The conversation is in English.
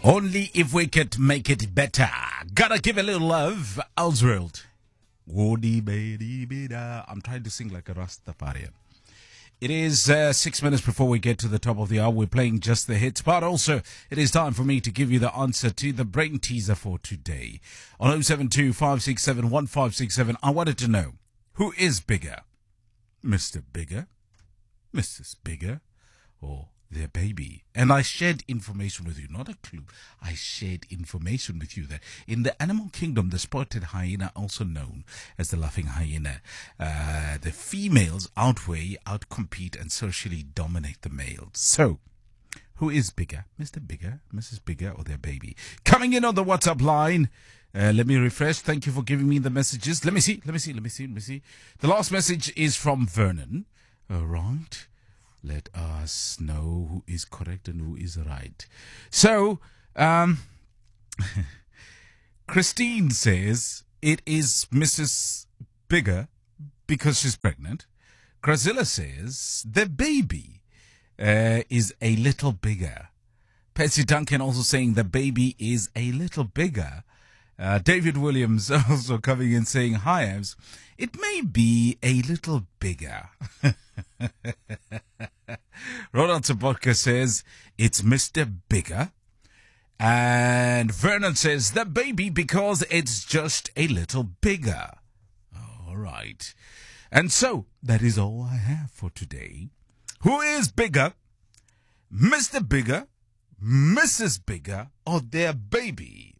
Only if we could make it better. Gotta give a little love. Oswald. I'm trying to sing like a Rastafarian. It is 6 minutes before we get to the top of the hour. We're playing just the hits, but also it is time for me to give you the answer to the brain teaser for today. On 072-567-1567, I wanted to know, who is bigger? Mr. Bigger? Mrs. Bigger? Or their baby? And I shared information with you, not a clue. I shared information with you that in the animal kingdom, the spotted hyena, also known as the laughing hyena, the females outcompete and socially dominate the males. So, who is bigger? Mr. Bigger, Mrs. Bigger, or their baby? Coming in on the WhatsApp line. Let me refresh. Thank you for giving me the messages. Let me see. The last message is from Vernon. All right. Let us know who is correct and who is right. So, Christine says it is Mrs. Bigger because she's pregnant. Grazilla says the baby is a little bigger. Patsy Duncan also saying the baby is a little bigger. David Williams also coming in saying, hi, Abs. It may be a little bigger. Ronald Sabotka says, it's Mr. Bigger. And Vernon says, the baby because it's just a little bigger. All right. And so, that is all I have for today. Who is bigger? Mr. Bigger, Mrs. Bigger, or their baby?